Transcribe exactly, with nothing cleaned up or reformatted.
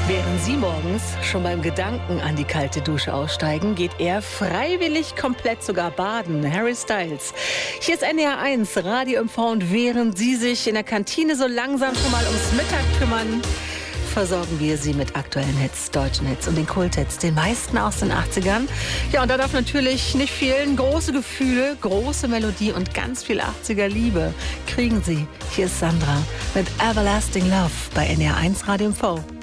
Während Sie morgens schon beim Gedanken an die kalte Dusche aussteigen, geht er freiwillig komplett sogar baden. Harry Styles. Hier ist N D R eins, Radio M V, und während Sie sich in der Kantine so langsam schon mal ums Mittag kümmern, versorgen wir Sie mit aktuellen Hits, deutschen Hits und den Kulthits, den meisten aus den achtzigern. Ja, und da darf natürlich nicht fehlen, große Gefühle, große Melodie und ganz viel achtziger-Liebe. Kriegen Sie. Hier ist Sandra mit Everlasting Love bei N D R eins Radio M V.